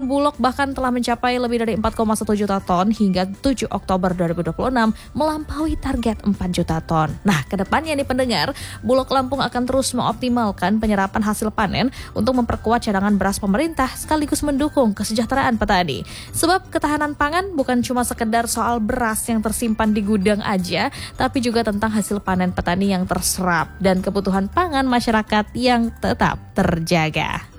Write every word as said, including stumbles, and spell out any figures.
Bulog bahkan telah mencapai lebih dari empat koma satu juta ton hingga tujuh Oktober dua ribu dua puluh enam, melampaui target empat juta ton. Nah, kedepannya nih pendengar, Bulog Lampung akan terus mengoptimalkan penyerapan hasil panen untuk memperkuat cadangan beras pemerintah sekaligus mendukung kesejahteraan petani. Sebab ketahanan pangan bukan cuma sekedar soal beras yang tersimpan di gudang aja, tapi juga tentang hasil panen petani yang terserap dan kebutuhan pangan masyarakat yang tetap terjaga.